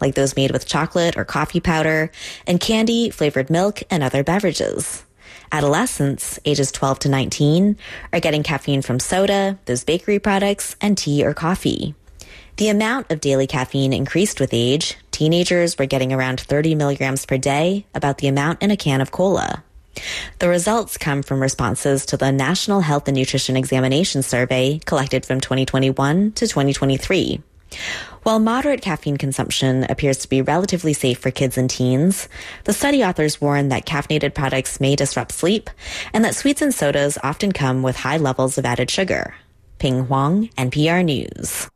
like those made with chocolate or coffee powder, and candy, flavored milk, and other beverages. Adolescents, ages 12 to 19, are getting caffeine from soda, those bakery products, and tea or coffee. The amount of daily caffeine increased with age. Teenagers were getting around 30 milligrams per day, about the amount in a can of cola. The results come from responses to the National Health and Nutrition Examination Survey collected from 2021 to 2023. While moderate caffeine consumption appears to be relatively safe for kids and teens, the study authors warn that caffeinated products may disrupt sleep and that sweets and sodas often come with high levels of added sugar. Ping Huang, NPR News.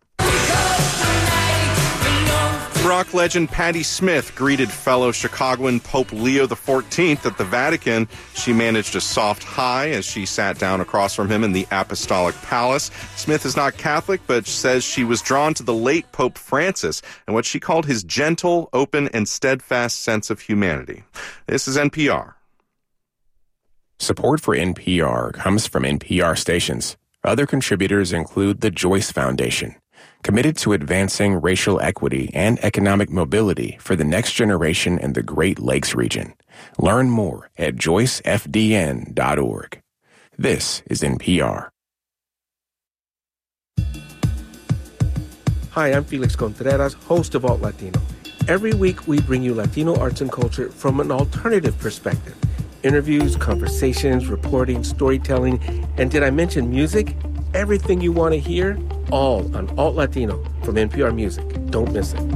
Rock legend Patti Smith greeted fellow Chicagoan Pope Leo XIV at the Vatican. She managed a soft hi as she sat down across from him in the Apostolic Palace. Smith is not Catholic, but says she was drawn to the late Pope Francis and what she called his gentle, open, and steadfast sense of humanity. This is NPR. Support for NPR comes from NPR stations. Other contributors include the Joyce Foundation, committed to advancing racial equity and economic mobility for the next generation in the Great Lakes region. Learn more at joycefdn.org. This is NPR. Hi, I'm Felix Contreras, host of Alt Latino. Every week, we bring you Latino arts and culture from an alternative perspective. Interviews, conversations, reporting, storytelling, and did I mention music? Everything you want to hear, all on Alt Latino from NPR Music. Don't miss it.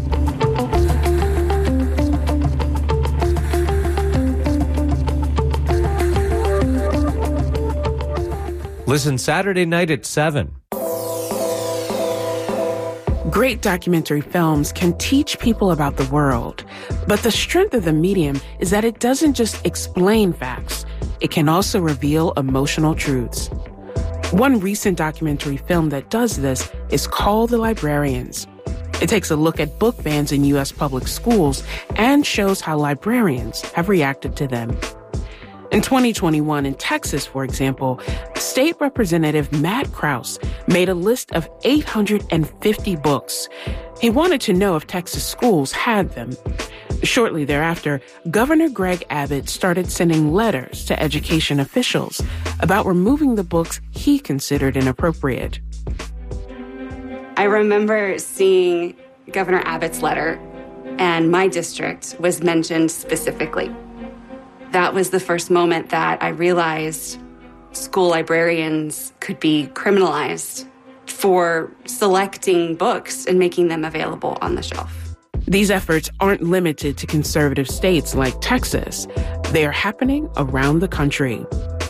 Listen Saturday night at 7. Great documentary films can teach people about the world, but the strength of the medium is that it doesn't just explain facts. It can also reveal emotional truths. One recent documentary film that does this is called The Librarians. It takes a look at book bans in U.S. public schools and shows how librarians have reacted to them. In 2021 in Texas, for example, State Representative Matt Krause made a list of 850 books. He wanted to know if Texas schools had them. Shortly thereafter, Governor Greg Abbott started sending letters to education officials about removing the books he considered inappropriate. I remember seeing Governor Abbott's letter, and my district was mentioned specifically. That was the first moment that I realized school librarians could be criminalized for selecting books and making them available on the shelf. These efforts aren't limited to conservative states like Texas. They are happening around the country.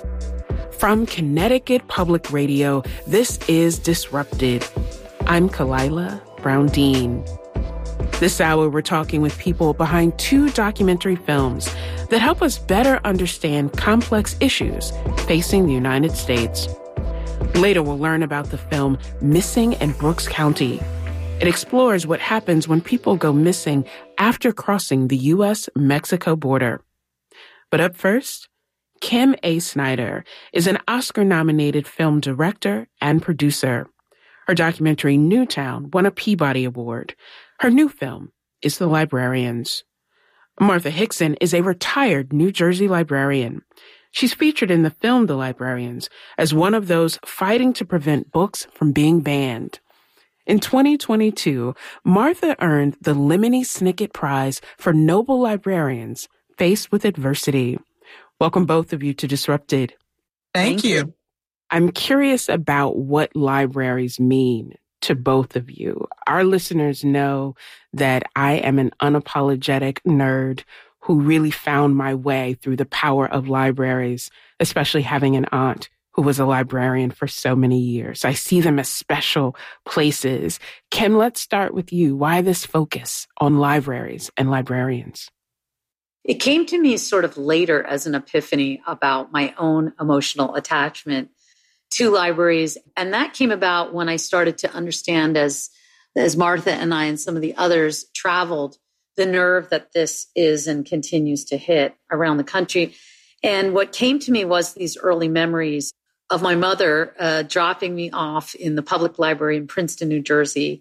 From Connecticut Public Radio, this is Disrupted. I'm Kalila Brown-Dean. This hour, we're talking with people behind two documentary films that help us better understand complex issues facing the United States. Later, we'll learn about the film Missing in Brooks County. It explores what happens when people go missing after crossing the U.S.-Mexico border. But up first, Kim A. Snyder is an Oscar-nominated film director and producer. Her documentary Newtown won a Peabody Award. Her new film is The Librarians. Martha Hickson is a retired New Jersey librarian. She's featured in the film The Librarians as one of those fighting to prevent books from being banned. In 2022, Martha earned the Lemony Snicket Prize for Noble Librarians Faced with Adversity. Welcome both of you to Disrupted. Thank you. I'm curious about what libraries mean to both of you. Our listeners know that I am an unapologetic nerd who really found my way through the power of libraries, especially having an aunt who was a librarian for so many years. I see them as special places. Kim, let's start with you. Why this focus on libraries and librarians? It came to me sort of later as an epiphany about my own emotional attachment to libraries. And that came about when I started to understand, as Martha and I and some of the others traveled, the nerve that this is and continues to hit around the country. And what came to me was these early memories of my mother dropping me off in the public library in Princeton, New Jersey,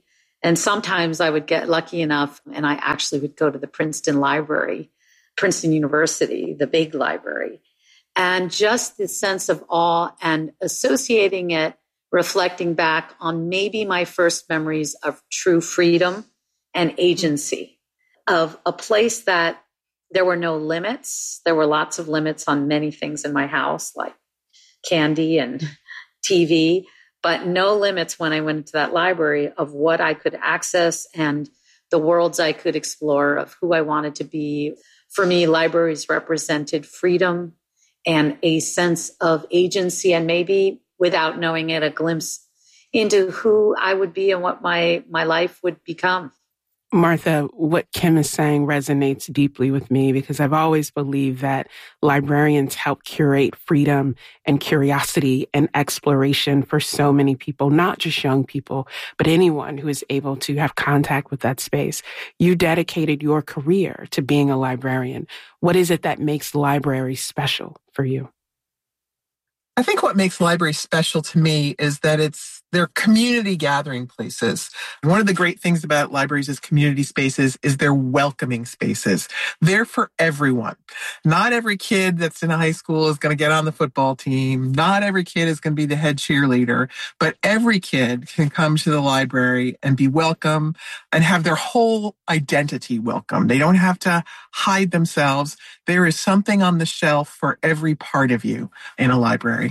And sometimes I would get lucky enough and I actually would go to the Princeton Library, Princeton University, the big library. And just the sense of awe and associating it, reflecting back on maybe my first memories of true freedom and agency, of a place that there were no limits. There were lots of limits on many things in my house, like candy and TV, but no limits when I went into that library of what I could access and the worlds I could explore of who I wanted to be. For me, libraries represented freedom and a sense of agency, and maybe without knowing it, a glimpse into who I would be and what my life would become. Martha, what Kim is saying resonates deeply with me because I've always believed that librarians help curate freedom and curiosity and exploration for so many people, not just young people, but anyone who is able to have contact with that space. You dedicated your career to being a librarian. What is it that makes libraries special for you? I think what makes libraries special to me is that they're community gathering places. One of the great things about libraries as community spaces is they're welcoming spaces. They're for everyone. Not every kid that's in high school is going to get on the football team. Not every kid is going to be the head cheerleader, but every kid can come to the library and be welcome and have their whole identity welcome. They don't have to hide themselves. There is something on the shelf for every part of you in a library.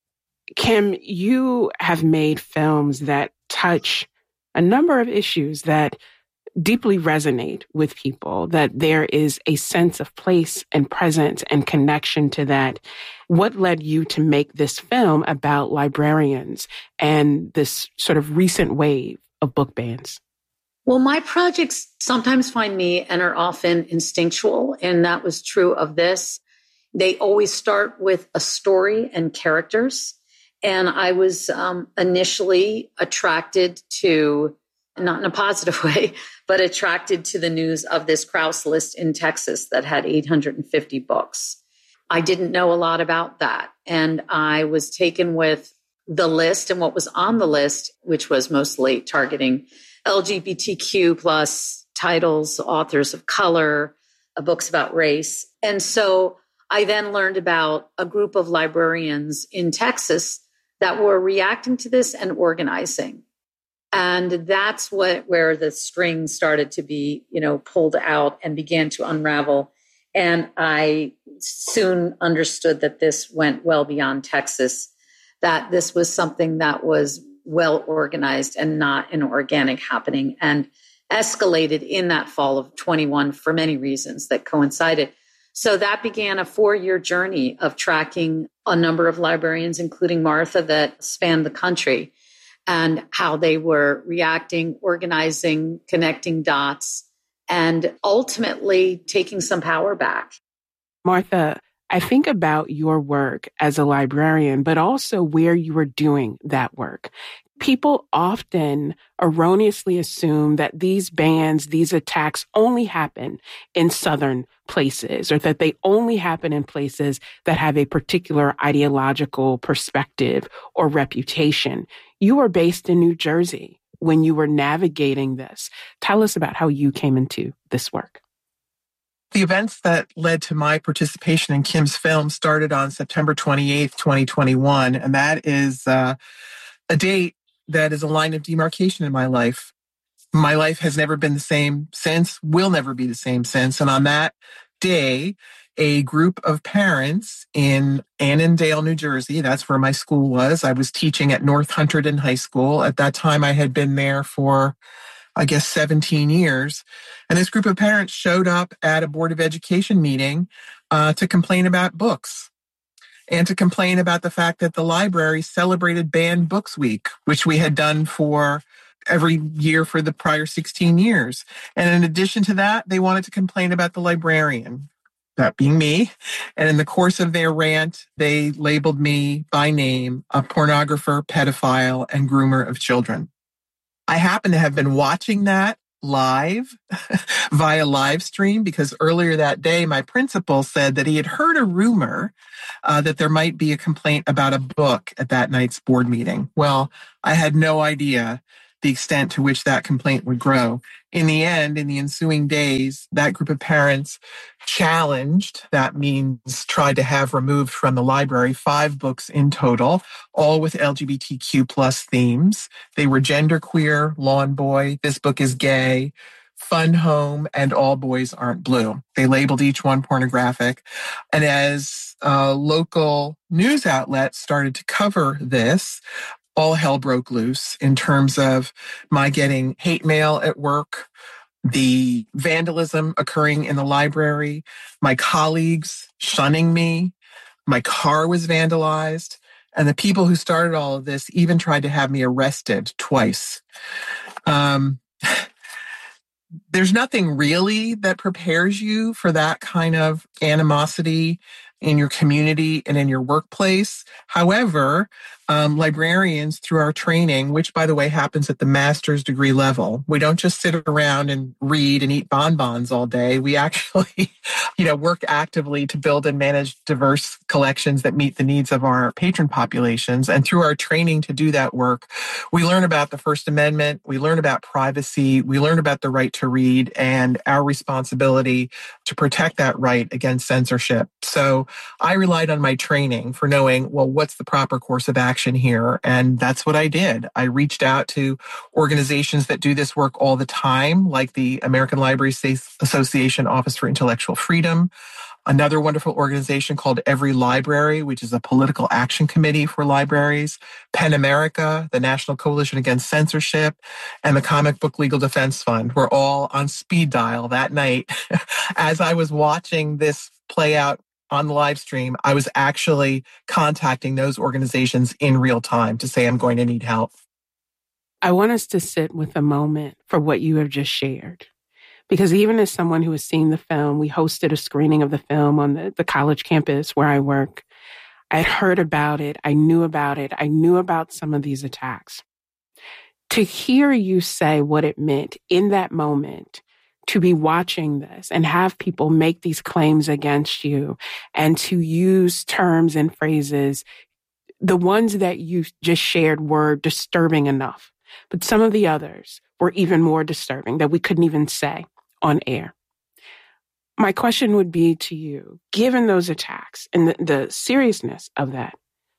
Kim, you have made films that touch a number of issues that deeply resonate with people, that there is a sense of place and presence and connection to that. What led you to make this film about librarians and this sort of recent wave of book bans? Well, my projects sometimes find me and are often instinctual, and that was true of this. They always start with a story and characters. And I was initially attracted to, not in a positive way, but attracted to the news of this Krause list in Texas that had 850 books. I didn't know a lot about that. And I was taken with the list and what was on the list, which was mostly targeting LGBTQ plus titles, authors of color, books about race. And so I then learned about a group of librarians in Texas that were reacting to this and organizing. And that's where the string started to be, pulled out and began to unravel. And I soon understood that this went well beyond Texas, that this was something that was well organized and not an organic happening, and escalated in that fall of 21 for many reasons that coincided. So that began a 4-year journey of tracking a number of librarians, including Martha, that spanned the country, and how they were reacting, organizing, connecting dots, and ultimately taking some power back. Martha, I think about your work as a librarian, but also where you were doing that work. People often erroneously assume that these bans, these attacks only happen in Southern places, or that they only happen in places that have a particular ideological perspective or reputation. You were based in New Jersey when you were navigating this. Tell us about how you came into this work. The events that led to my participation in Kim's film started on September 28th, 2021, and that is a date that is a line of demarcation in my life. My life has never been the same since, will never be the same since. And on that day, a group of parents in Annandale, New Jersey, that's where my school was. I was teaching at North Hunterdon High School. At that time, I had been there for, 17 years. And this group of parents showed up at a Board of Education meeting to complain about books, and to complain about the fact that the library celebrated Banned Books Week, which we had done for every year for the prior 16 years. And in addition to that, they wanted to complain about the librarian, that being me. And in the course of their rant, they labeled me by name a pornographer, pedophile, and groomer of children. I happen to have been watching that live via live stream because earlier that day, my principal said that he had heard a rumor that there might be a complaint about a book at that night's board meeting. Well, I had no idea the extent to which that complaint would grow. In the end, in the ensuing days, that group of parents challenged, that means tried to have removed from the library 5 books in total, all with LGBTQ plus themes. They were Genderqueer, Lawn Boy, This Book is Gay, Fun Home, and All Boys Aren't Blue. They labeled each one pornographic. And as local news outlets started to cover this, all hell broke loose in terms of my getting hate mail at work, the vandalism occurring in the library, my colleagues shunning me, my car was vandalized, and the people who started all of this even tried to have me arrested twice. There's nothing really that prepares you for that kind of animosity in your community and in your workplace. However, librarians, through our training, which, by the way, happens at the master's degree level, we don't just sit around and read and eat bonbons all day. We actually, work actively to build and manage diverse collections that meet the needs of our patron populations. And through our training to do that work, we learn about the First Amendment, we learn about privacy, we learn about the right to read and our responsibility to protect that right against censorship. So I relied on my training for knowing, well, what's the proper course of action here? And that's what I did. I reached out to organizations that do this work all the time, like the American Library Association Office for Intellectual Freedom, another wonderful organization called Every Library, which is a political action committee for libraries, PEN America, the National Coalition Against Censorship, and the Comic Book Legal Defense Fund were all on speed dial that night. As I was watching this play out on the live stream, I was actually contacting those organizations in real time to say, I'm going to need help. I want us to sit with a moment for what you have just shared. Because even as someone who has seen the film, we hosted a screening of the film on the college campus where I work. I had heard about it. I knew about it. I knew about some of these attacks. To hear you say what it meant in that moment, to be watching this and have people make these claims against you and to use terms and phrases, the ones that you just shared were disturbing enough. But some of the others were even more disturbing that we couldn't even say on air. My question would be to you, given those attacks and the seriousness of that,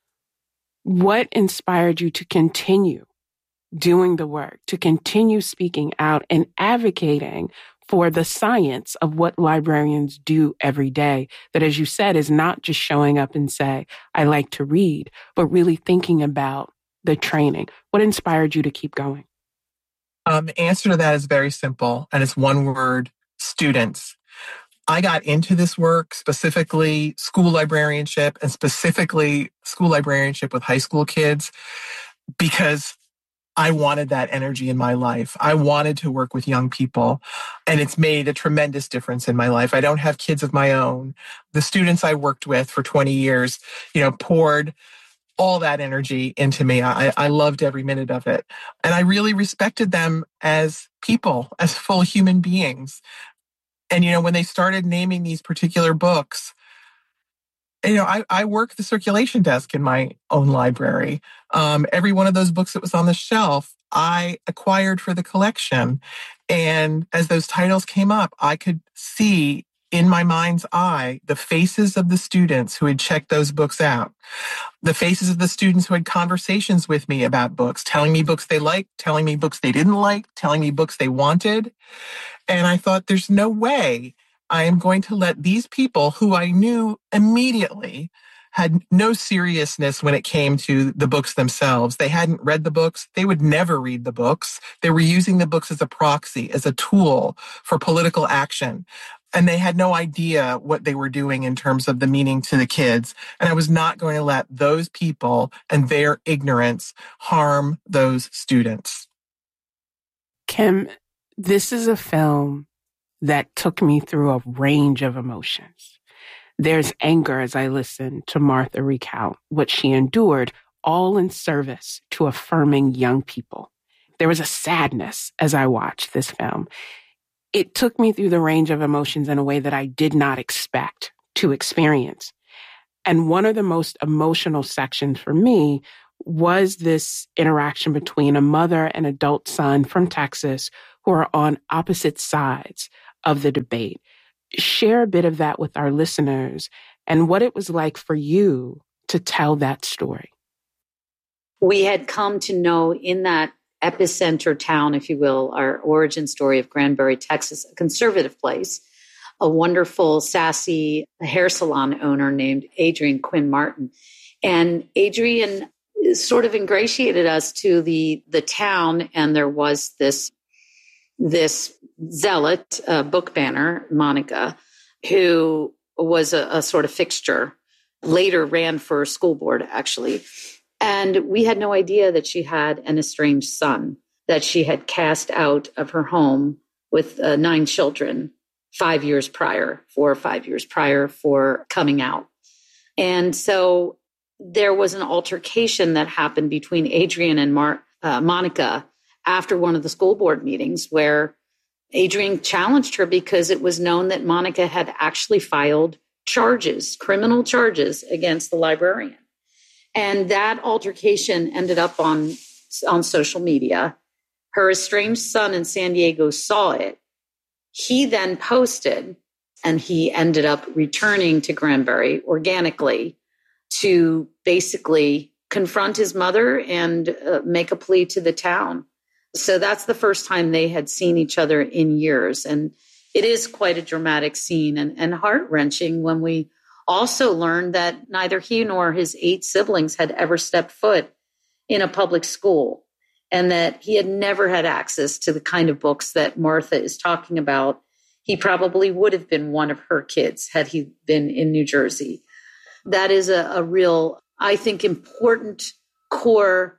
what inspired you to continue doing the work, to continue speaking out and advocating for the science of what librarians do every day, that, as you said, is not just showing up and say, I like to read, but really thinking about the training? What inspired you to keep going? The answer to that is very simple, and it's one word: students. I got into this work, specifically school librarianship, and specifically school librarianship with high school kids, because I wanted that energy in my life. I wanted to work with young people, and it's made a tremendous difference in my life. I don't have kids of my own. The students I worked with for 20 years, poured all that energy into me. I loved every minute of it. And I really respected them as people, as full human beings. And, when they started naming these particular books, I work the circulation desk in my own library. Every one of those books that was on the shelf, I acquired for the collection. And as those titles came up, I could see in my mind's eye the faces of the students who had checked those books out, the faces of the students who had conversations with me about books, telling me books they liked, telling me books they didn't like, telling me books they wanted. And I thought, there's no way I am going to let these people, who I knew immediately had no seriousness when it came to the books themselves. They hadn't read the books. They would never read the books. They were using the books as a proxy, as a tool for political action. And they had no idea what they were doing in terms of the meaning to the kids. And I was not going to let those people and their ignorance harm those students. Kim, this is a film that took me through a range of emotions. There's anger as I listen to Martha recount what she endured, all in service to affirming young people. There was a sadness as I watched this film. It took me through the range of emotions in a way that I did not expect to experience. And one of the most emotional sections for me was this interaction between a mother and adult son from Texas who are on opposite sides of the debate. Share a bit of that with our listeners and what it was like for you to tell that story. We had come to know in that epicenter town, if you will, our origin story of Granbury, Texas, a conservative place, a wonderful, sassy hair salon owner named Adrienne Quinn Martin. And Adrienne sort of ingratiated us to the town, and there was this zealot, book banner, Monica, who was a sort of fixture, later ran for school board, actually. And we had no idea that she had an estranged son that she had cast out of her home with 9 children 4 or 5 years prior for coming out. And so there was an altercation that happened between Adrienne and Monica after one of the school board meetings where Adrienne challenged her because it was known that Monica had actually filed criminal charges against the librarian. And that altercation ended up on social media. Her estranged son in San Diego saw it. He then posted, and he ended up returning to Granbury organically to basically confront his mother and make a plea to the town. So that's the first time they had seen each other in years. And it is quite a dramatic scene and heart-wrenching when we also learned that neither he nor his 8 siblings had ever stepped foot in a public school, and that he had never had access to the kind of books that Martha is talking about. He probably would have been one of her kids had he been in New Jersey. That is a real, I think, important core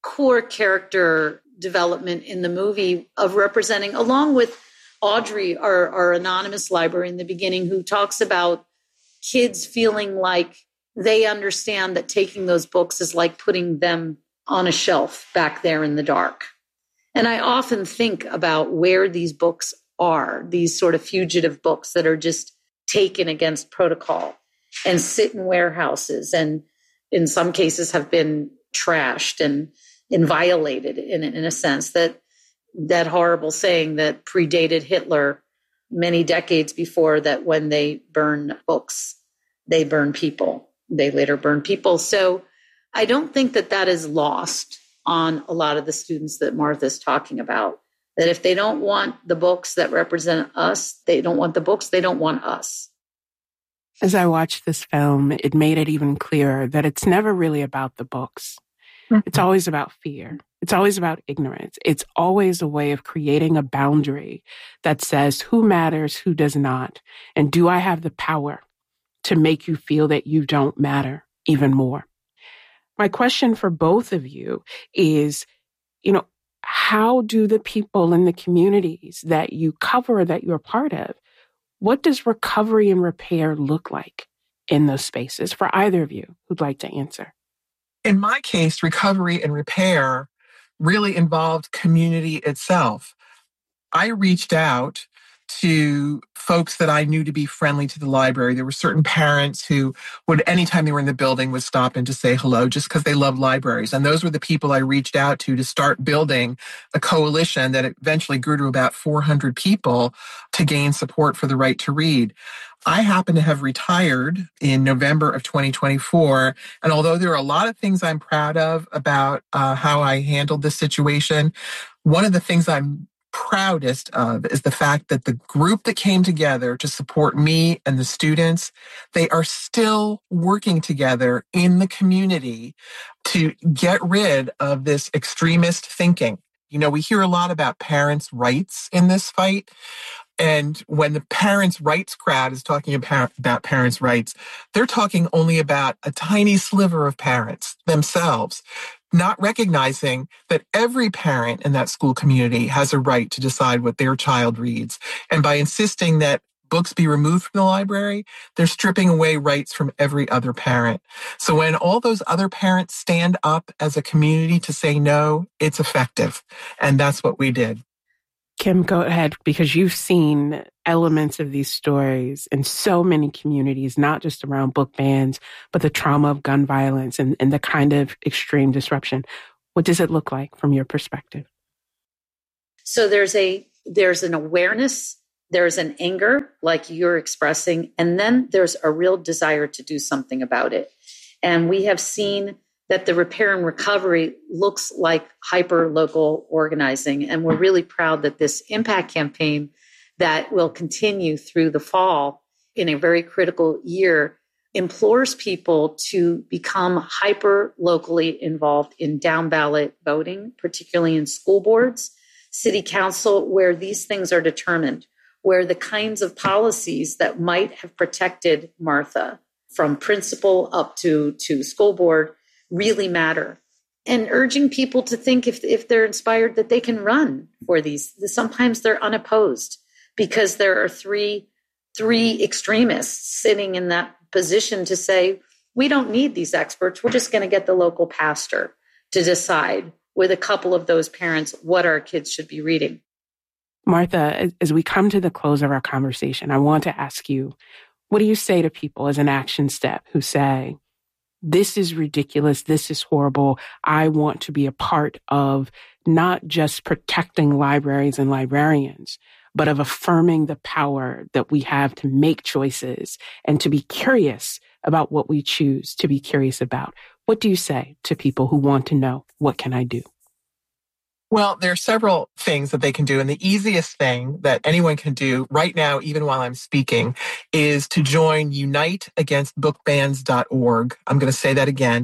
character development in the movie of representing, along with Audrey, our anonymous librarian in the beginning, who talks about kids feeling like they understand that taking those books is like putting them on a shelf back there in the dark. And I often think about where these books are, these sort of fugitive books that are just taken against protocol and sit in warehouses and in some cases have been trashed and violated in a sense, that horrible saying that predated Hitler many decades before, that when they burn books, they burn people. They later burn people. So I don't think that is lost on a lot of the students that Martha's talking about, that if they don't want the books that represent us, they don't want the books, they don't want us. As I watched this film, it made it even clearer that it's never really about the books. It's always about fear. It's always about ignorance. It's always a way of creating a boundary that says who matters, who does not, and do I have the power to make you feel that you don't matter even more? My question for both of you is, how do the people in the communities that you cover, that you're part of, what does recovery and repair look like in those spaces? For either of you who'd like to answer. In my case, recovery and repair really involved community itself. I reached out to folks that I knew to be friendly to the library. There were certain parents who would, anytime they were in the building, would stop in to say hello just because they love libraries. And those were the people I reached out to start building a coalition that eventually grew to about 400 people to gain support for the right to read. I happen to have retired in November of 2024. And although there are a lot of things I'm proud of about how I handled this situation, one of the things I'm proudest of is the fact that the group that came together to support me and the students, they are still working together in the community to get rid of this extremist thinking. We hear a lot about parents' rights in this fight. And when the parents' rights crowd is talking about parents' rights, they're talking only about a tiny sliver of parents themselves, not recognizing that every parent in that school community has a right to decide what their child reads. And by insisting that books be removed from the library, they're stripping away rights from every other parent. So when all those other parents stand up as a community to say no, it's effective. And that's what we did. Kim, go ahead, because you've seen elements of these stories in so many communities, not just around book bans, but the trauma of gun violence and the kind of extreme disruption. What does it look like from your perspective? So there's an awareness, there's an anger like you're expressing, and then there's a real desire to do something about it. And we have seen that the repair and recovery looks like hyper-local organizing. And we're really proud that this impact campaign that will continue through the fall in a very critical year implores people to become hyper-locally involved in down-ballot voting, particularly in school boards, city council, where these things are determined, where the kinds of policies that might have protected Martha from principal up to school board really matter, and urging people to think if they're inspired that they can run for these. Sometimes they're unopposed because there are three extremists sitting in that position to say, we don't need these experts. We're just going to get the local pastor to decide with a couple of those parents what our kids should be reading. Martha, as we come to the close of our conversation, I want to ask you, what do you say to people as an action step who say, this is ridiculous, this is horrible, I want to be a part of not just protecting libraries and librarians, but of affirming the power that we have to make choices and to be curious about what we choose to be curious about? What do you say to people who want to know, what can I do? Well, there are several things that they can do. And the easiest thing that anyone can do right now, even while I'm speaking, is to join uniteagainstbookbans.org. I'm going to say that again,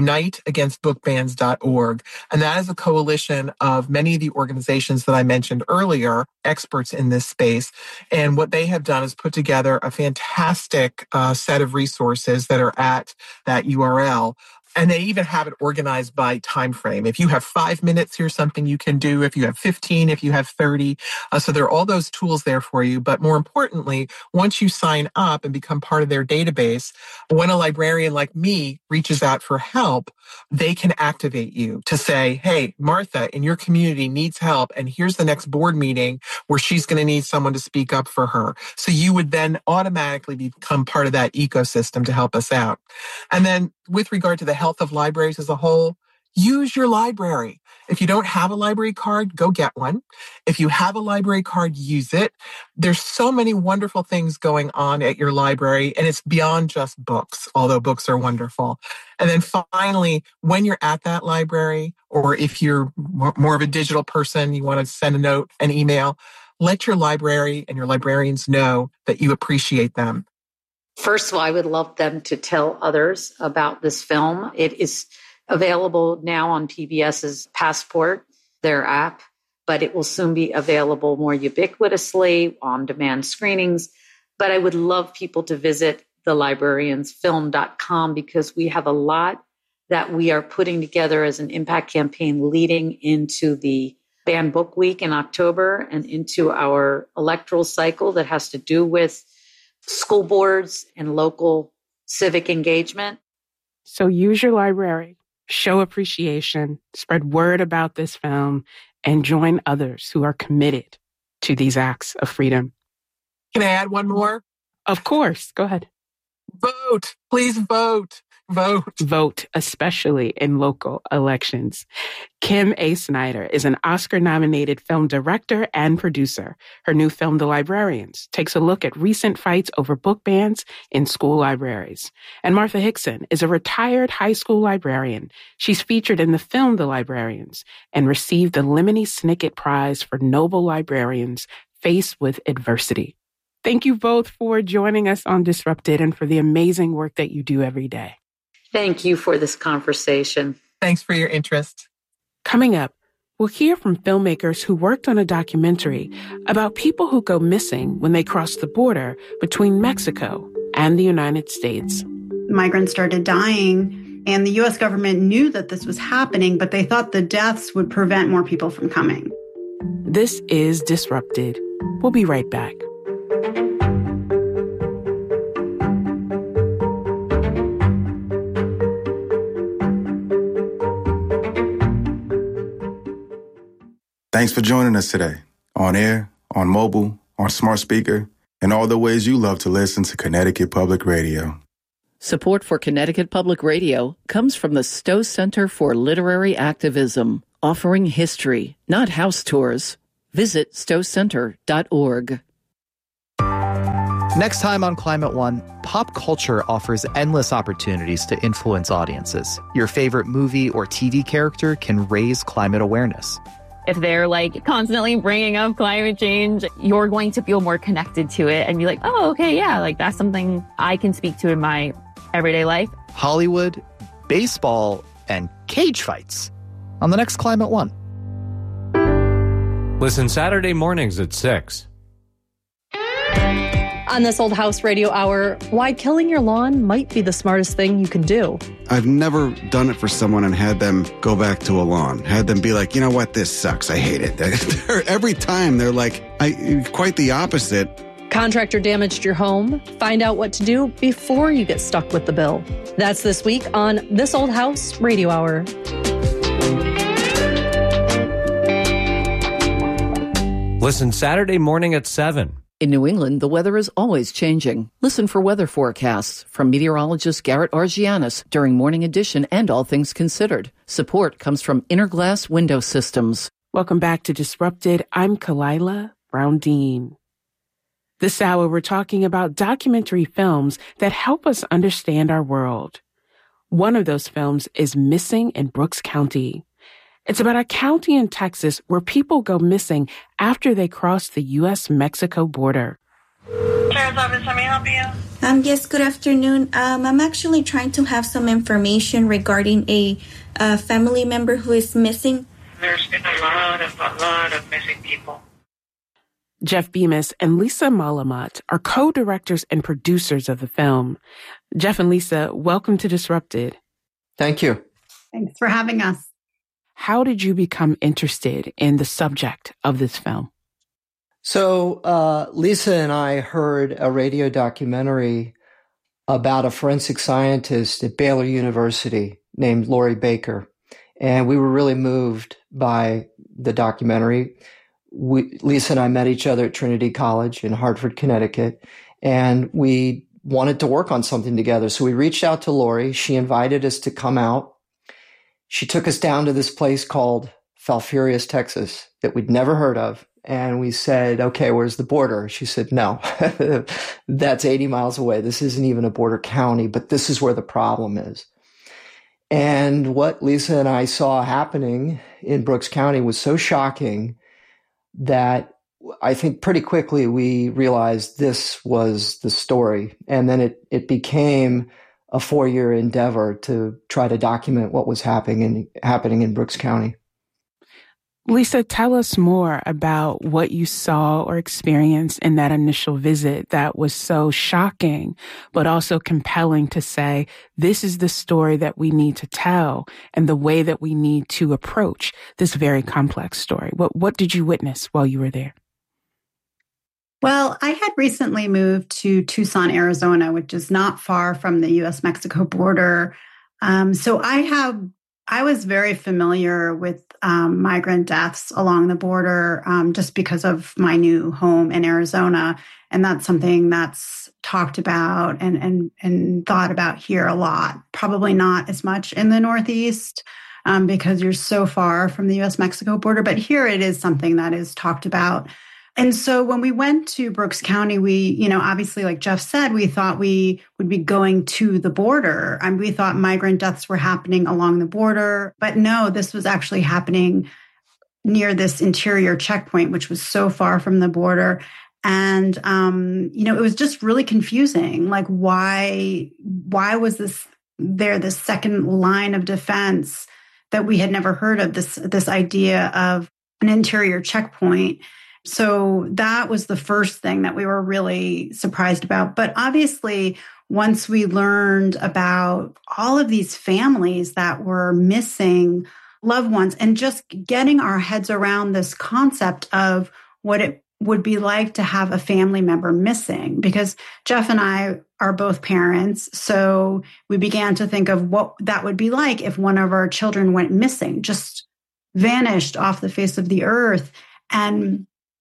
uniteagainstbookbans.org. And that is a coalition of many of the organizations that I mentioned earlier, experts in this space. And what they have done is put together a fantastic set of resources that are at that URL. And they even have it organized by time frame. If you have 5 minutes, here's something you can do. If you have 15, if you have 30. So there are all those tools there for you. But more importantly, once you sign up and become part of their database, when a librarian like me reaches out for help, they can activate you to say, hey, Martha in your community needs help. And here's the next board meeting where she's going to need someone to speak up for her. So you would then automatically become part of that ecosystem to help us out. And then with regard to the health of libraries as a whole, use your library. If you don't have a library card, go get one. If you have a library card, use it. There's so many wonderful things going on at your library, and it's beyond just books, although books are wonderful. And then finally, when you're at that library, or if you're more of a digital person, you want to send a note, an email, let your library and your librarians know that you appreciate them. First of all, I would love them to tell others about this film. It is available now on PBS's Passport, their app, but it will soon be available more ubiquitously, on-demand screenings. But I would love people to visit thelibrariansfilm.com because we have a lot that we are putting together as an impact campaign leading into the Banned Book Week in October and into our electoral cycle that has to do with school boards and local civic engagement. So use your library, show appreciation, spread word about this film, and join others who are committed to these acts of freedom. Can I add one more? Of course. Go ahead. Vote. Please vote. Vote. Vote, especially in local elections. Kim A. Snyder is an Oscar-nominated film director and producer. Her new film, The Librarians, takes a look at recent fights over book bans in school libraries. And Martha Hickson is a retired high school librarian. She's featured in the film The Librarians and received the Lemony Snicket Prize for Noble Librarians Faced with Adversity. Thank you both for joining us on Disrupted and for the amazing work that you do every day. Thank you for this conversation. Thanks for your interest. Coming up, we'll hear from filmmakers who worked on a documentary about people who go missing when they cross the border between Mexico and the United States. Migrants started dying, and the U.S. government knew that this was happening, but they thought the deaths would prevent more people from coming. This is Disrupted. We'll be right back. Thanks for joining us today on air, on mobile, on smart speaker, and all the ways you love to listen to Connecticut Public Radio. Support for Connecticut Public Radio comes from the Stowe Center for Literary Activism, offering history, not house tours. Visit stowecenter.org. Next time on Climate One, pop culture offers endless opportunities to influence audiences. Your favorite movie or TV character can raise climate awareness. If they're constantly bringing up climate change, you're going to feel more connected to it and be like, oh, okay, yeah, that's something I can speak to in my everyday life. Hollywood, baseball, and cage fights on the next Climate One. Listen Saturday mornings at 6. On This Old House Radio Hour, why killing your lawn might be the smartest thing you can do. I've never done it for someone and had them go back to a lawn. Had them be like, you know what, this sucks. I hate it. Every time they're like, quite the opposite. Contractor damaged your home? Find out what to do before you get stuck with the bill. That's this week on This Old House Radio Hour. Listen Saturday morning at 7. In New England, the weather is always changing. Listen for weather forecasts from meteorologist Garrett Argianis during Morning Edition and All Things Considered. Support comes from Interglass Window Systems. Welcome back to Disrupted. I'm Kalila Brown-Dean. This hour, we're talking about documentary films that help us understand our world. One of those films is Missing in Brooks County. It's about a county in Texas where people go missing after they cross the U.S.-Mexico border. Sheriff's Office, let me help you? Yes, good afternoon. I'm actually trying to have some information regarding a family member who is missing. There's been a lot of missing people. Jeff Bemis and Lisa Malamat are co-directors and producers of the film. Jeff and Lisa, welcome to Disrupted. Thank you. Thanks for having us. How did you become interested in the subject of this film? So Lisa and I heard a radio documentary about a forensic scientist at Baylor University named Lori Baker. And we were really moved by the documentary. Lisa and I met each other at Trinity College in Hartford, Connecticut, and we wanted to work on something together. So we reached out to Lori. She invited us to come out. She took us down to this place called Falfurrias, Texas, that we'd never heard of. And we said, okay, where's the border? She said, no, that's 80 miles away. This isn't even a border county, but this is where the problem is. And what Lisa and I saw happening in Brooks County was so shocking that I think pretty quickly we realized this was the story. And then it became a 4-year endeavor to try to document what was happening in Brooks County. Lisa, tell us more about what you saw or experienced in that initial visit that was so shocking, but also compelling to say, this is the story that we need to tell and the way that we need to approach this very complex story. What did you witness while you were there? Well, I had recently moved to Tucson, Arizona, which is not far from the U.S.-Mexico border. So I was very familiar with migrant deaths along the border just because of my new home in Arizona. And that's something that's talked about and thought about here a lot. Probably not as much in the Northeast because you're so far from the U.S.-Mexico border. But here it is something that is talked about. And so when we went to Brooks County, we, obviously, like Jeff said, we thought we would be going to the border. And we thought migrant deaths were happening along the border. But no, this was actually happening near this interior checkpoint, which was so far from the border. And, it was just really confusing. Like, why was this second line of defense that we had never heard of, this idea of an interior checkpoint? So that was the first thing that we were really surprised about. But obviously, once we learned about all of these families that were missing loved ones and just getting our heads around this concept of what it would be like to have a family member missing, because Jeff and I are both parents. So we began to think of what that would be like if one of our children went missing, just vanished off the face of the earth. And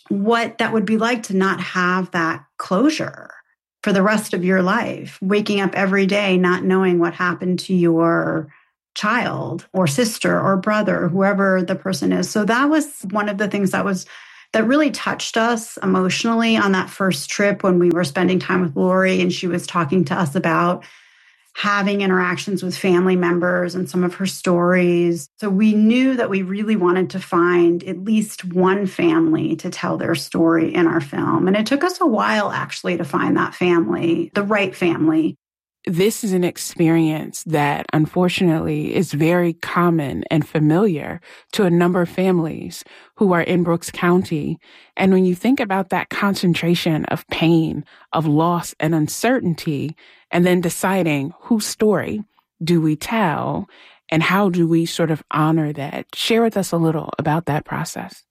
what that would be like to not have that closure for the rest of your life, waking up every day not knowing what happened to your child or sister or brother, whoever the person is. So that was one of the things that really touched us emotionally on that first trip when we were spending time with Lori and she was talking to us about having interactions with family members and some of her stories. So we knew that we really wanted to find at least one family to tell their story in our film. And it took us a while actually to find that family, the right family. This is an experience that unfortunately is very common and familiar to a number of families who are in Brooks County. And when you think about that concentration of pain, of loss and uncertainty, and then deciding whose story do we tell and how do we sort of honor that, share with us a little about that process.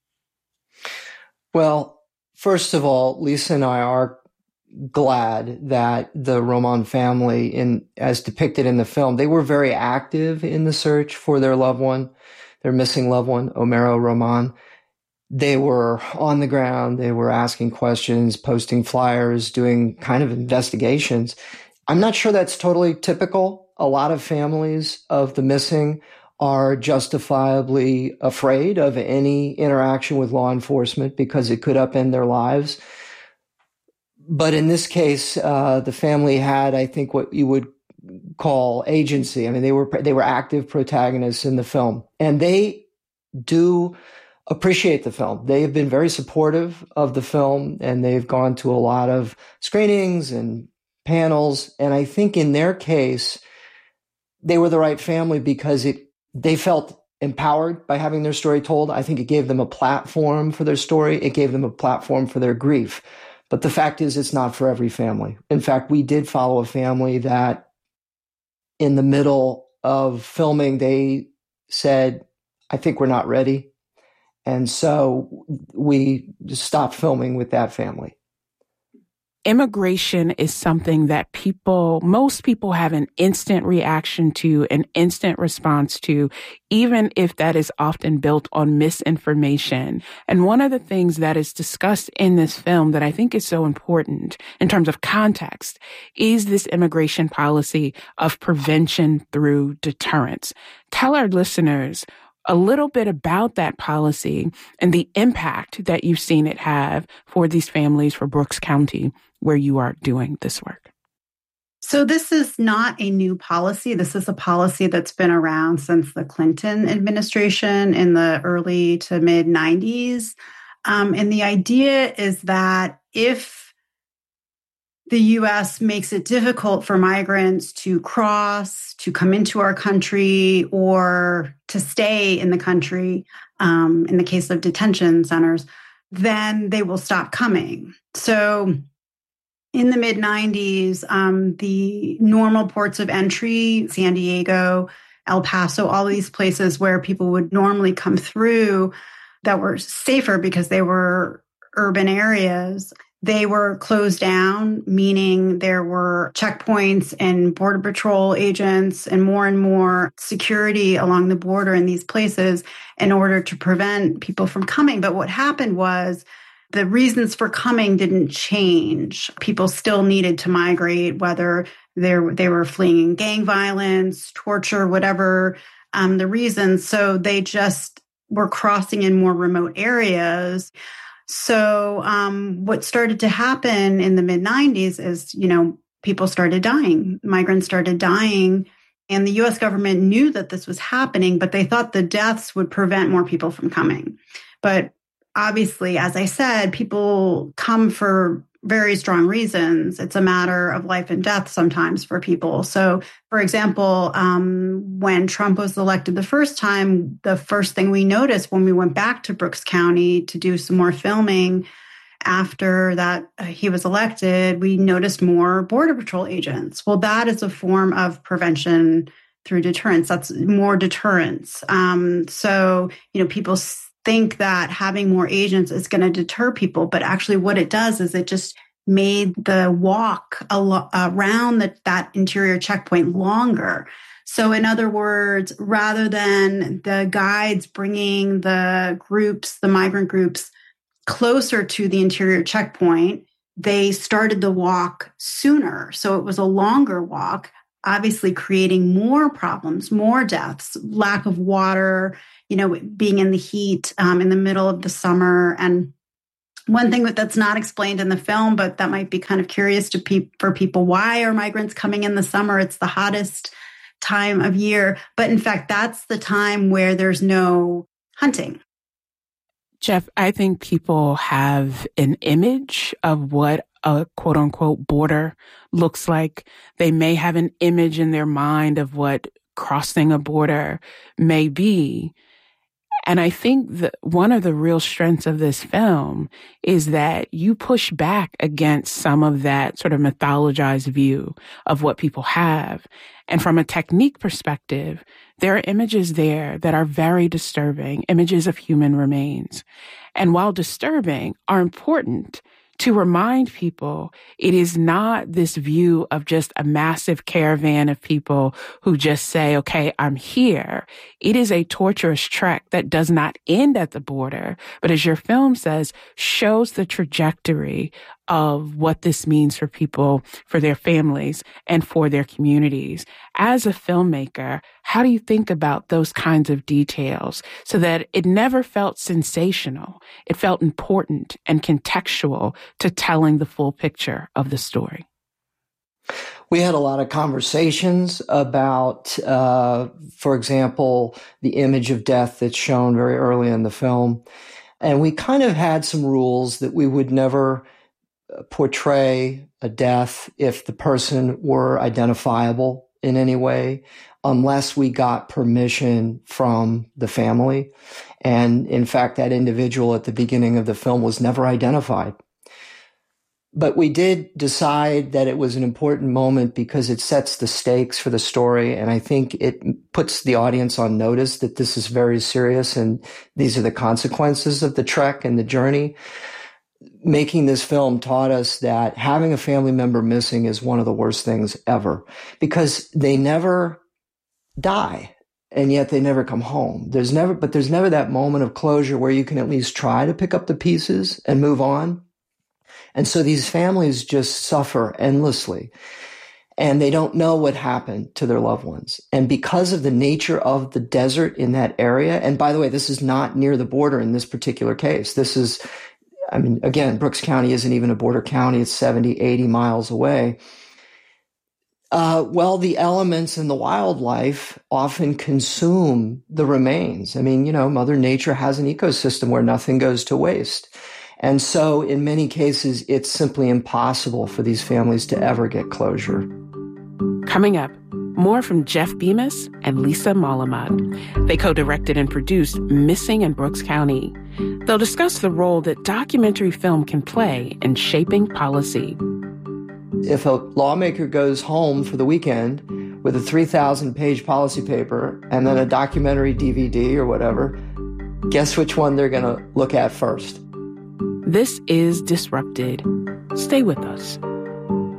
Well, first of all, Lisa and I are glad that the Roman family, as depicted in the film, they were very active in the search for their loved one, their missing loved one, Homero Roman. They were on the ground. They were asking questions, posting flyers, doing kind of investigations. I'm not sure that's totally typical. A lot of families of the missing are justifiably afraid of any interaction with law enforcement because it could upend their lives. But in this case, the family had, I think, what you would call agency. I mean, they were active protagonists in the film, and they do appreciate the film. They have been very supportive of the film, and they've gone to a lot of screenings and panels. And I think in their case, they were the right family because they felt empowered by having their story told. I think it gave them a platform for their story. It gave them a platform for their grief. But the fact is, it's not for every family. In fact, we did follow a family that in the middle of filming, they said, I think we're not ready. And so we just stopped filming with that family. Immigration is something that most people have an instant reaction to, an instant response to, even if that is often built on misinformation. And one of the things that is discussed in this film that I think is so important in terms of context is this immigration policy of prevention through deterrence. Tell our listeners a little bit about that policy and the impact that you've seen it have for these families, for Brooks County, where you are doing this work. So this is not a new policy. This is a policy that's been around since the Clinton administration in the early to mid 90s. And the idea is that if the U.S. makes it difficult for migrants to cross, to come into our country, or to stay in the country, in the case of detention centers, then they will stop coming. So in the mid-90s, the normal ports of entry, San Diego, El Paso, all these places where people would normally come through that were safer because they were urban areas, they were closed down, meaning there were checkpoints and Border Patrol agents and more security along the border in these places in order to prevent people from coming. But what happened was the reasons for coming didn't change. People still needed to migrate, whether they were fleeing gang violence, torture, whatever the reasons. So they just were crossing in more remote areas. So what started to happen in the mid-90s is, people started dying. Migrants started dying. And the U.S. government knew that this was happening, but they thought the deaths would prevent more people from coming. But obviously, as I said, people come for very strong reasons. It's a matter of life and death sometimes for people. So, for example, when Trump was elected the first time, the first thing we noticed when we went back to Brooks County to do some more filming after that he was elected, we noticed more Border Patrol agents. Well, that is a form of prevention through deterrence. That's more deterrence. So, people think that having more agents is going to deter people, but actually what it does is it just made the walk around that interior checkpoint longer. So in other words, rather than the guides bringing the migrant groups closer to the interior checkpoint, they started the walk sooner. So it was a longer walk, obviously creating more problems, more deaths, lack of water, being in the heat in the middle of the summer. And one thing that's not explained in the film, but that might be kind of curious for people, why are migrants coming in the summer? It's the hottest time of year. But in fact, that's the time where there's no hunting. Jeff, I think people have an image of what a quote unquote border looks like. They may have an image in their mind of what crossing a border may be. And I think that one of the real strengths of this film is that you push back against some of that sort of mythologized view of what people have. And from a technique perspective, there are images there that are very disturbing, images of human remains. And while disturbing, are important to remind people it is not this view of just a massive caravan of people who just say, okay, I'm here. It is a torturous trek that does not end at the border, but as your film says, shows the trajectory of what this means for people, for their families, and for their communities. As a filmmaker, how do you think about those kinds of details so that it never felt sensational? It felt important and contextual to telling the full picture of the story. We had a lot of conversations about, for example, the image of death that's shown very early in the film. And we kind of had some rules that we would never portray a death if the person were identifiable in any way, unless we got permission from the family. And in fact, that individual at the beginning of the film was never identified. But we did decide that it was an important moment because it sets the stakes for the story. And I think it puts the audience on notice that this is very serious and these are the consequences of the trek and the journey. Making this film taught us that having a family member missing is one of the worst things ever because they never die and yet they never come home. There's never that moment of closure where you can at least try to pick up the pieces and move on. And so these families just suffer endlessly and they don't know what happened to their loved ones. And because of the nature of the desert in that area, and by the way, this is not near the border in this particular case. This is, again, Brooks County isn't even a border county. It's 70, 80 miles away. The elements in the wildlife often consume the remains. Mother Nature has an ecosystem where nothing goes to waste. And so in many cases, it's simply impossible for these families to ever get closure. Coming up, more from Jeff Bemis and Lisa Molamed. They co-directed and produced Missing in Brooks County. They'll discuss the role that documentary film can play in shaping policy. If a lawmaker goes home for the weekend with a 3,000-page policy paper and then a documentary DVD or whatever, guess which one they're going to look at first? This is Disrupted. Stay with us.